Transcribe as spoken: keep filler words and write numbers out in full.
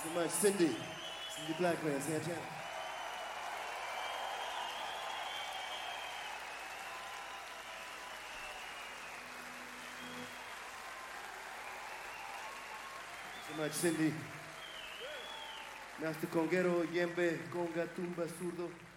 so much, Cindy. Cindy Blackman, Santana. So much, Cindy. Master Conguero, Yembe, Conga, Tumba, Zurdo.